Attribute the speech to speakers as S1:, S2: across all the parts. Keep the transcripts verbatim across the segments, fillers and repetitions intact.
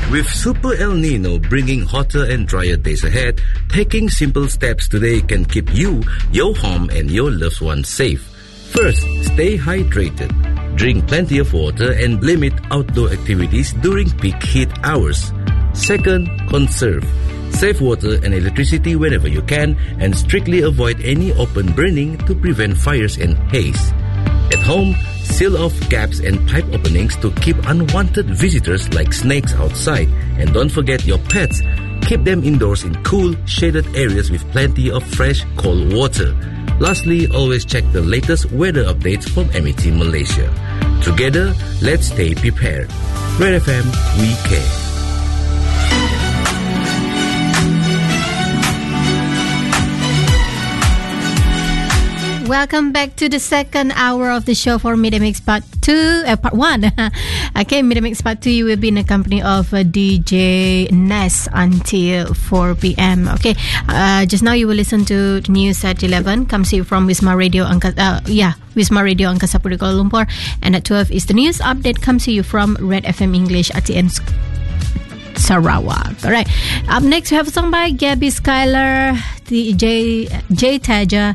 S1: With Super El Nino bringing hotter and drier days ahead, taking simple steps today can keep you, your home, and your loved ones safe. First, stay hydrated. Drink plenty of water and limit outdoor activities during peak heat hours. Second, conserve. Save water and electricity whenever you can and strictly avoid any open burning to prevent fires and haze. At home, seal off gaps and pipe openings to keep unwanted visitors like snakes outside. And don't forget your pets. Keep them indoors in cool, shaded areas with plenty of fresh, cold water. Lastly, always check the latest weather updates from M E T Malaysia. Together, let's stay prepared. Red F M, we care.
S2: Welcome back to the second hour of the show for Midday Mix Part two, uh, Part one. Okay, Midday Mix Part two, you will be in the company of uh, D J Ness until four p.m. Okay, uh, just now you will listen to news at eleven. Comes to you from Wisma Radio, Angka, uh, yeah, Wisma Radio Angkasa Pura Kuala Lumpur. And at twelve is the news update. Comes to you from Red F M English at the end. Sarawak. All right. Up next, we have a song by Gabby Skylar, the J J Taja,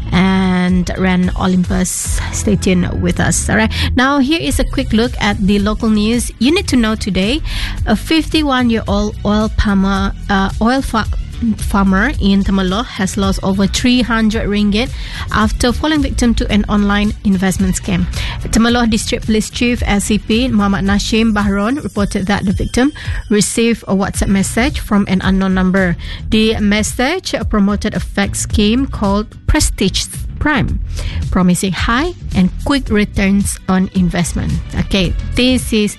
S2: and Ren Olympus. Stay tuned with us. All right. Now, here is a quick look at the local news you need to know today. A fifty-one-year-old oil palmer, uh, oil fa- farmer in Temerloh has lost over three hundred ringgit after falling victim to an online investment scam. Temerloh District Police Chief S C P Muhammad Nashim Bahron reported that the victim received a WhatsApp message from an unknown number. The message promoted a fake scheme called Prestige Prime, promising high and quick returns on investment. Okay, this is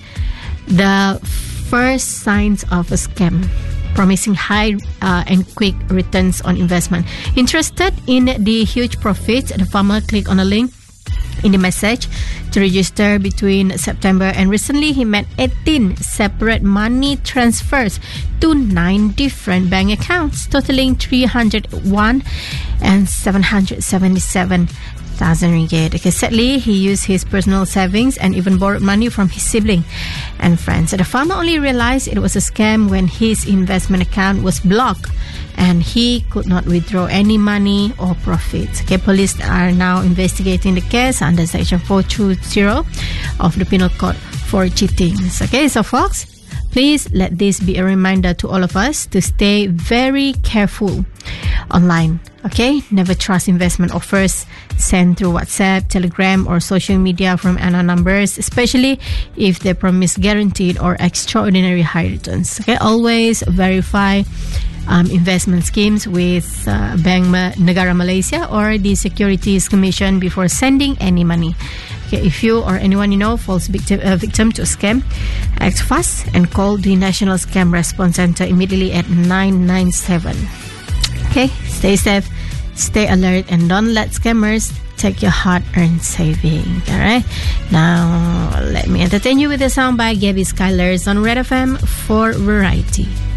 S2: the first signs of a scam, promising high uh, and quick returns on investment. Interested in the huge profits, the farmer clicked on a link in the message to register between September, and recently he made eighteen separate money transfers to nine different bank accounts, totaling three hundred one and seven hundred seventy-seven thousand ringgit. Okay, sadly, he used his personal savings and even borrowed money from his sibling and friends. The farmer only realized it was a scam when his investment account was blocked and he could not withdraw any money or profits. Okay, police are now investigating the case under Section four twenty of the Penal Code for cheating. Okay, so folks, please let this be a reminder to all of us to stay very careful online. Okay, never trust investment offers sent through WhatsApp, Telegram, or social media from unknown numbers, especially if they promise guaranteed or extraordinary high returns. Okay, always verify um, investment schemes with uh, Bank Negara Malaysia or the Securities Commission before sending any money. Okay, if you or anyone you know falls victim, uh, victim to a scam, act fast and call the National Scam Response Center immediately at nine nine seven. Okay, stay safe, stay alert, and don't let scammers take your hard-earned saving. Alright, now let me entertain you with a song by Gabby Skylers on Red F M for Variety.